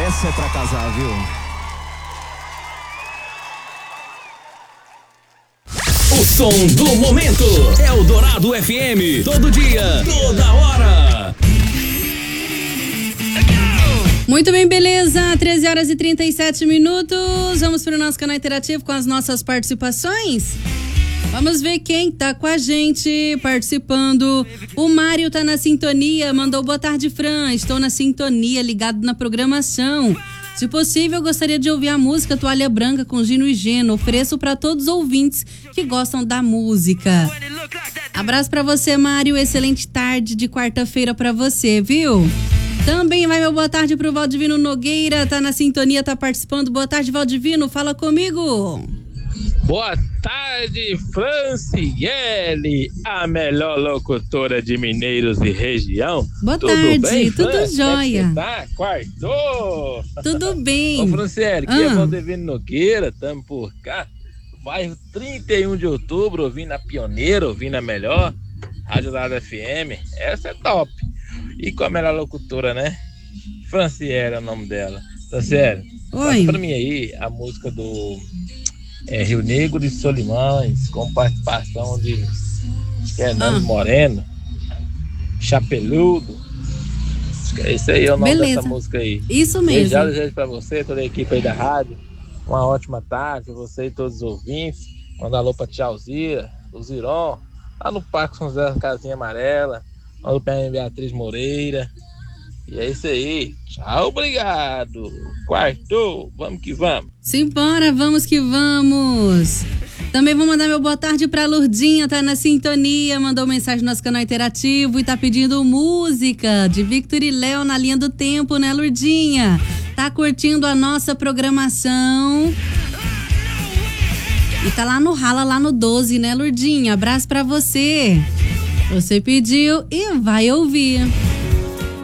Essa é pra casar, viu? O som do momento é o Dourado FM. Todo dia, toda hora. Muito bem, beleza? 13 horas e 37 minutos. Vamos para o nosso canal interativo com as nossas participações. Vamos ver quem tá com a gente participando. O Mário tá na sintonia, mandou boa tarde, Fran. Estou na sintonia, ligado na programação. Se possível, eu gostaria de ouvir a música Toalha Branca com Gino e Geno. Ofereço para todos os ouvintes que gostam da música. Abraço para você, Mário. Excelente tarde de quarta-feira para você, viu? Também vai meu boa tarde pro Valdivino Nogueira. Tá na sintonia, tá participando. Boa tarde, Valdivino. Fala comigo. Boa tarde, Franciele, a melhor locutora de Mineiros e região. Boa tudo tarde, bem, tudo Fran? jóia. Tá? Quartou? Tudo bem. Ô, Franciele, aqui é Valdivino Nogueira, tamo por cá. Bairro 31 de outubro, ouvindo a Pioneira, ouvindo a melhor, Rádio Dourado FM. Essa é top. E com a melhor locutora, né? Franciele é o nome dela. Franciele, faz pra mim aí a música do Rio Negro e Solimões, com participação de Fernando Moreno, Chapeludo. Esse aí é o nome dessa música aí. Isso mesmo. Desejo pra você, toda a equipe aí da rádio. Uma ótima tarde, você e todos os ouvintes. Manda alô pra Tia Alzira, o Ziron, lá no Parque São José, Casinha Amarela. Alô pra Beatriz Moreira. E é isso aí. Tchau, obrigado. Quartou, vamos que vamos. Simbora, vamos que vamos. Também vou mandar meu boa tarde pra Lourdinha, tá na sintonia, mandou mensagem no nosso canal interativo e tá pedindo música de Victor e Léo na linha do tempo, né, Lourdinha? Tá curtindo a nossa programação. E tá lá no Rala, lá no 12, né, Lourdinha? Abraço pra você. Você pediu e vai ouvir.